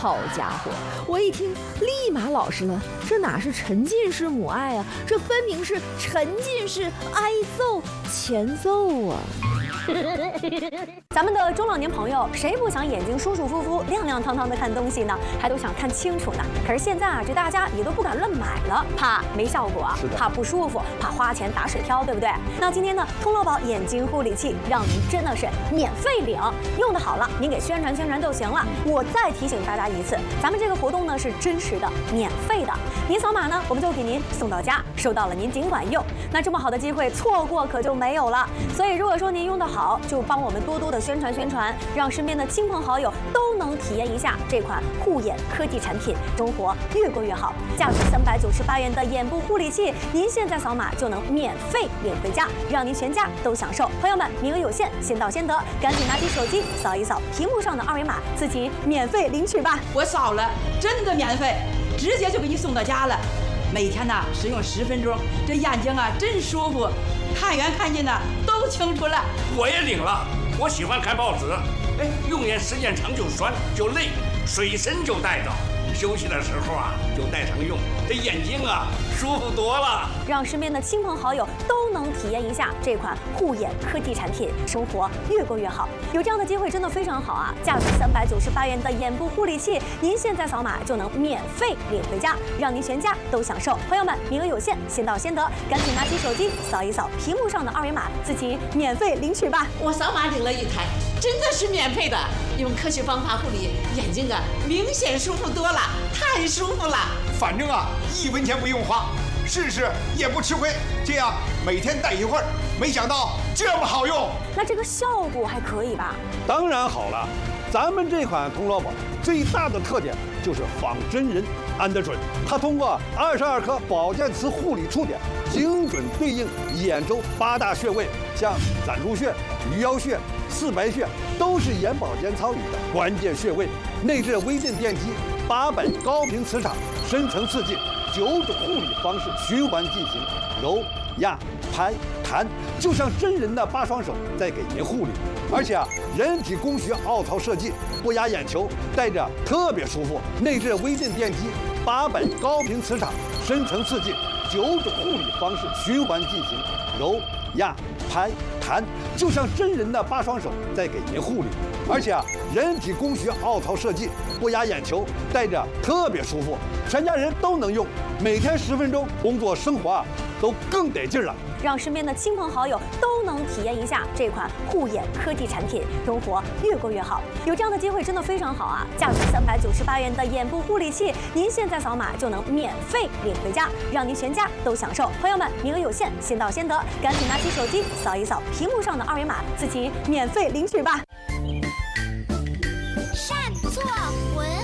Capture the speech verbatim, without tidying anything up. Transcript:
好家伙，我一听立马老实了，这哪是沉浸式母爱啊，这分明是沉浸式挨揍前奏啊！ 咱们的中老年朋友，谁不想眼睛舒舒服服、亮亮堂堂的看东西呢？还都想看清楚呢。可是现在啊，这大家也都不敢乱买了，怕没效果，怕不舒服，怕花钱打水漂，对不对？那今天呢，通乐宝眼睛护理器让您真的是免费领，用的好了，您给宣传宣传就行了。我再提醒大家一次，咱们这个活动呢是真实的、免费的，您扫码呢，我们就给您送到家，收到了您尽管用。那这么好的机会，错过可就没有了。所以如果说您用的好，就帮我们多多的宣传宣传，让身边的亲朋好友都能体验一下这款护眼科技产品，生活越过越好。价值三百九十八元的眼部护理器，您现在扫码就能免费领回家，让您全家都享受。朋友们，名额有限，先到先得，赶紧拿起手机扫一扫屏幕上的二维码，自己免费领取吧。 我扫了，真的免费，直接就给你送到家了。每天呢使用十分钟，这眼睛啊真舒服，看远看近呢都清楚了。 我也领了，我喜欢看报纸，哎，用眼时间长就酸就累，水参就带着，休息的时候啊就带上用，这眼睛啊舒服多了。 让身边的亲朋好友都能体验一下这款护眼科技产品，生活越过越好。有这样的机会真的非常好啊！价值三百九十八元的眼部护理器，您现在扫码就能免费领回家，让您全家都享受。朋友们，名额有限，先到先得，赶紧拿起手机扫一扫屏幕上的二维码，自己免费领取吧。 我扫码领了一台，真的是免费的，用科学方法护理眼睛啊，明显舒服多了，太舒服了。 反正啊，一分钱不用花，试试也不吃亏。这样每天戴一会儿，没想到这么好用。 那这个效果还可以吧？ 当然好了，咱们这款通乐宝最大的特点就是仿真人安得准。它通过二十二颗保健磁护理触点，精准对应眼周八大穴位，像攒竹穴、鱼腰穴、四白穴，都是眼保健操里的关键穴位。内置微电电机，八百高频磁场，深层刺激，九种护理方式循环进行，揉、压、拍、弹，就像真人的八双手在给您护理。而且啊，人体工学凹槽设计，不压眼球，戴着特别舒服。内置微电电机，八百高频磁场，深层刺激，九种护理方式循环进行，揉、压、拍、弹，就像真人的八双手在给您护理。而且啊，人体工学凹槽设计，不压眼球，戴着特别舒服，全家人都能用。每天十分钟，工作生活啊都更得劲了。 让身边的亲朋好友都能体验一下这款护眼科技产品，生活越过越好。有这样的机会真的非常好啊！价值三百九十八元的眼部护理器，您现在扫码就能免费领回家，让您全家都享受。朋友们，名额有限，先到先得，赶紧拿起手机扫一扫屏幕上的二维码，自己免费领取吧。 善作文。